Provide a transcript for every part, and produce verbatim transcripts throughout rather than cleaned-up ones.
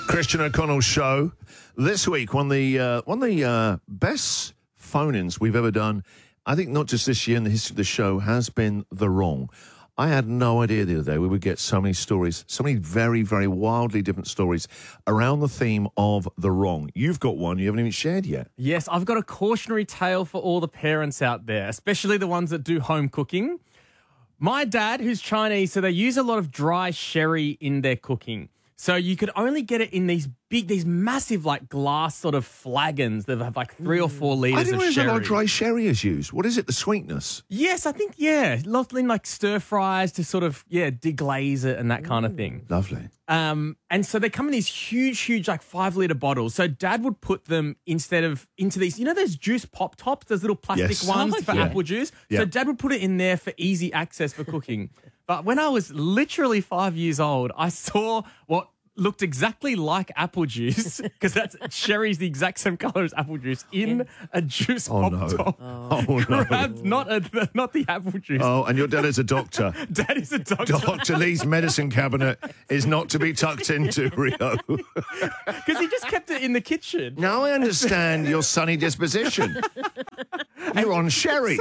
Christian O'Connell Show. This week, one of the, uh, one of the uh, best phone-ins we've ever done, I think not just this year in the history of the show, has been The Wrong. I had no idea the other day we would get so many stories, so many very, very wildly different stories around the theme of The Wrong. You've got one you haven't even shared yet. Yes, I've got a cautionary tale for all the parents out there, especially the ones that do home cooking. My dad, who's Chinese, so they use a lot of dry sherry in their cooking. So you could only get it in these big, these massive, like, glass sort of flagons that have, like, three or four litres I of didn't sherry. realize a lot of dry sherry is used. What is it, the sweetness? Yes, I think, yeah. Lots in, like, stir-fries to sort of, yeah, deglaze it and that kind of thing. Lovely. Um, and so they come in these huge, huge, like, five-litre bottles. So Dad would put them instead of into these, you know those juice pop tops, those little plastic Yes. ones Oh, for yeah. apple juice? Yeah. So Dad would put it in there for easy access for cooking. But when I was literally five years old, I saw what looked exactly like apple juice, because that's sherry's the exact same colour as apple juice, in a juice Oh, pop no. top. Oh, no. Grabbed not, a, not the apple juice. Oh, and your dad is a doctor. Dad is a doctor. Doctor Lee's medicine cabinet is not to be tucked into, Rio. Because he just kept it in the kitchen. Now I understand your sunny disposition. You're on sherry.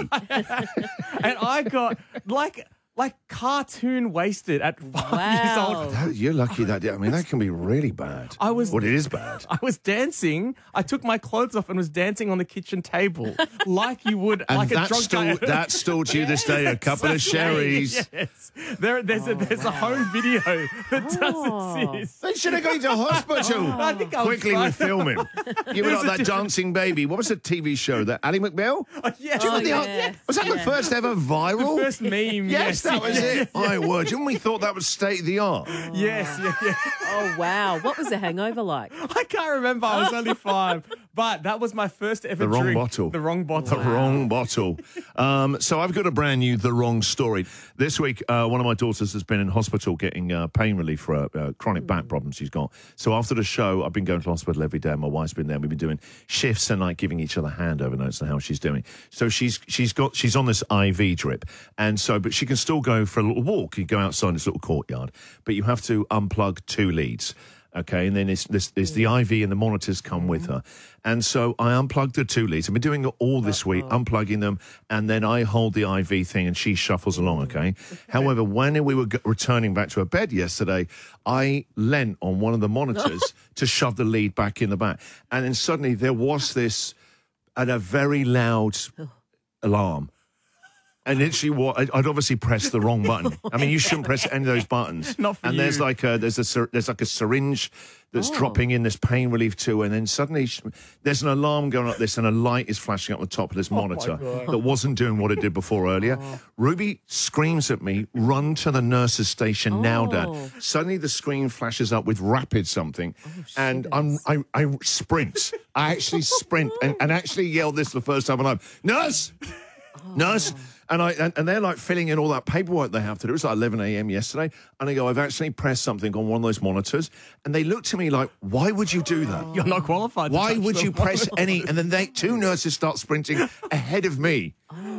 And I got, like... Like cartoon wasted at five Wow. years old. That- You're lucky that, I mean, that can be really bad. I was- Well, it is bad. I was dancing. I took my clothes off and was dancing on the kitchen table like you would, And like a that's drunk still, guy. that's still to you this day, a couple of sherries. Yes. There, there's a, there's a home video that Oh. does exist. They should have gone to hospital. I think I was Quickly, we fine. film him. You were was like a that dancing baby. What was the T V show? That Ally McBeal? Oh, yeah. Do you Oh, remember the- yes. Was that the Yeah. first ever viral? The first meme. Yes, that was it. My word. Didn't we thought that was state of the art? Yes, yeah, yeah. Oh, wow. What was the hangover like? I can't remember. I was only five. But that was my first ever The wrong drink. bottle. The wrong bottle. The wrong bottle. Um, so I've got a brand new The Wrong story. This week, uh, one of my daughters has been in hospital getting uh, pain relief for a uh, chronic back problem she's got. So after the show, I've been going to hospital every day. My wife's been there. We've been doing shifts and like giving each other handover notes on how she's doing. So she's she's got she's on this I V drip, and so but she can still go for a little walk. You go outside this little courtyard, but you have to unplug two leads. Okay, and then it's, this, there's the I V and the monitors come with her. And so I unplugged the two leads. I've been doing it all this week, unplugging them, and then I hold the I V thing and she shuffles along, okay? However, when we were g- returning back to her bed yesterday, I leant on one of the monitors to shove the lead back in the back. And then suddenly there was this, and a very loud alarm. And literally, what I'd obviously pressed the wrong button. I mean, you shouldn't press any of those buttons. Not for and there's you. like a there's a syr- there's like a syringe that's Oh. dropping in this pain relief too, and then suddenly sh- there's an alarm going up this, and a light is flashing up the top of this monitor that wasn't doing what it did before earlier. Ruby screams at me, "Run to the nurse's station now, Dad!" Oh. Suddenly, the screen flashes up with rapid something, and I'm I, I sprint. I actually sprint and, and actually yell this the first time in my life, "Nurse, nurse!" And I and, and they're like filling in all that paperwork they have to do. It was like eleven a.m. yesterday. And I go, I've actually pressed something on one of those monitors. And they looked at me like, why would you do that? You're not qualified. to Why touch would the you press monitor. any? And then they two nurses start sprinting ahead of me.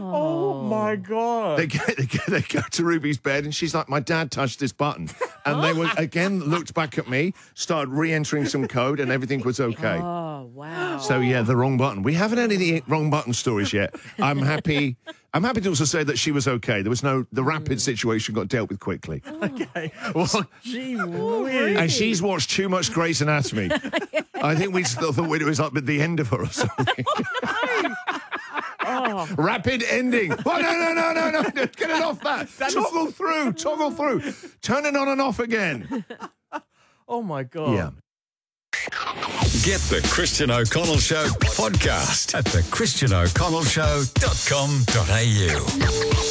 Oh, my God. They get, they get they go to Ruby's bed and she's like, my dad touched this button. And they were again looked back at me, started re-entering some code, and everything was okay. Oh, wow. So yeah, the wrong button. We haven't had any wrong button stories yet. I'm happy. I'm happy to also say that she was okay. There was no the rapid situation got dealt with quickly. Okay. Well, gee whiz. And she's watched too much Grey's Anatomy. I think we still thought it was up at the end of her or something. Oh, Rapid ending. Oh, no, no, no, no, no. Get it off that. Toggle through. Toggle through. Turn it on and off again. Oh, my God. Yeah. Get the Christian O'Connell Show podcast at the christian o'connell show dot com dot a u.